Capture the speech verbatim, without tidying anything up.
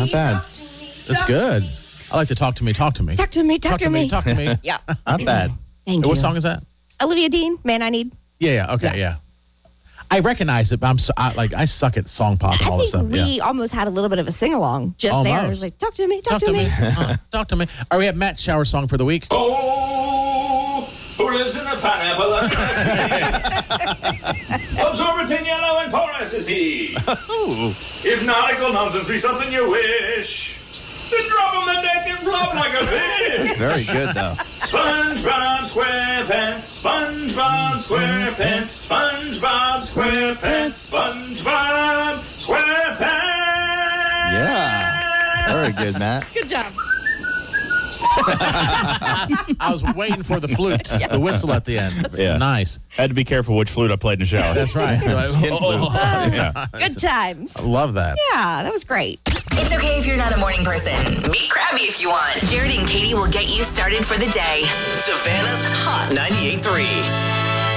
Not bad. That's good. I like to talk to me, talk to me. Talk to me, talk, Talk to me, talk to me. Yeah. Not bad. Thank Hey, you. what song is that? Olivia Dean, Man I Need. Yeah, yeah, okay, yeah. I recognize it, but I'm so, I, like I suck at song pop and I all this think stuff. we Yeah. almost had a little bit of a sing-along just there. Almost. It was like, talk to me, talk, Talk to me. Uh, talk to me. All right, we have Matt's shower song for the week. Oh, who lives in a pineapple under the sea? Absorbent in yellow and porous is he. If nautical nonsense be something you wish, just drop him the deck and flop like a fish. Very good, though. SpongeBob SquarePants, SpongeBob SquarePants, SpongeBob SquarePants, SpongeBob SquarePants. Yeah. Very good, Matt. Good job. I was waiting for the flute, the whistle at the end. Yeah. Nice. Had to be careful which flute I played in the shower. That's right. Skin flute. Yeah. Good times. I love that. Yeah, that was great. It's okay if you're not a morning person. Be crabby if you want. Jared and Katie will get you started for the day. Savannah's Hot ninety-eight point three.